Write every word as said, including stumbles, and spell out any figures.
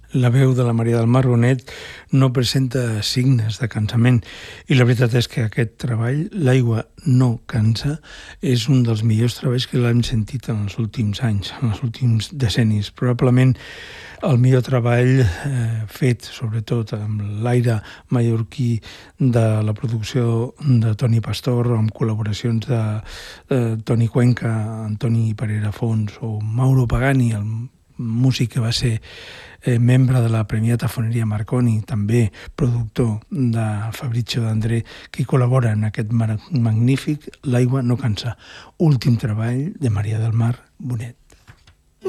La veu de la Maria del Mar Bonet no presenta signes de cansament i la veritat és que aquest treball, L'aigua no cansa, és un dels millors treballs que l'hem sentit en els últims anys, en els últims decennis. Probablement el millor treball eh, fet, sobretot amb l'aire mallorquí de la producció de Toni Pastor, amb col·laboracions de eh, Toni Cuenca, Antoni Parera Fons o Mauro Pagani, el músic que va ser eh, membre de la premiata Foneria Marconi, també productor de Fabrizio D'André, que col·labora en aquest magnífic L'aigua no cansa, últim treball de Maria del Mar Bonet.